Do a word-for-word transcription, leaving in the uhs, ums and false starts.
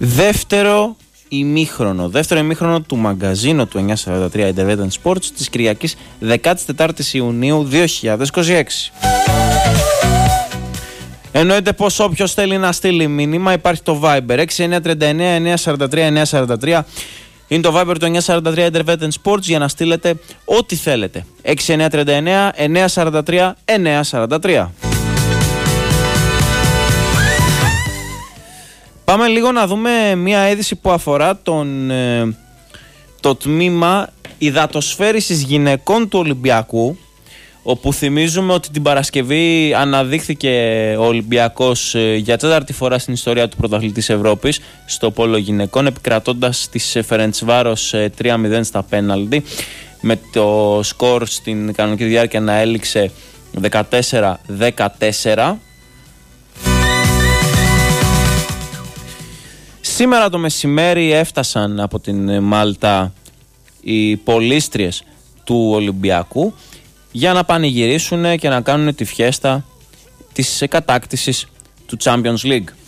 Δεύτερο ημίχρονο. Δεύτερο ημίχρονο του μαγκαζίνο του εννιακόσια σαράντα τρία Independent Sports της Κυριακής δεκατέσσερις Ιουνίου δύο χιλιάδες είκοσι έξι. Εννοείται πως όποιος θέλει να στείλει μήνυμα υπάρχει το Viber έξι εννιά τρία εννιά εννιά τέσσερα τρία εννιά τέσσερα τρία. Είναι το Viber του εννιακόσια σαράντα τρία Independent Sports για να στείλετε ό,τι θέλετε. έξι εννιά τρία εννιά εννιά τέσσερα τρία εννιά τέσσερα τρία. Πάμε λίγο να δούμε μια είδηση που αφορά τον, ε, το τμήμα υδατοσφαίρισης γυναικών του Ολυμπιακού, όπου θυμίζουμε ότι την Παρασκευή αναδείχθηκε ο Ολυμπιακός ε, για τέταρτη φορά στην ιστορία του πρωταθλητής Ευρώπης στο πόλο γυναικών, επικρατώντας της Φερεντσβάρος ε, τρία μηδέν στα πέναλτι, με το σκορ στην κανονική διάρκεια να έληξε δεκατέσσερα δεκατέσσερα. Σήμερα το μεσημέρι έφτασαν από την Μάλτα οι πολίστριες του Ολυμπιακού για να πανηγυρίσουν και να κάνουν τη φιέστα της κατάκτησης του Champions League.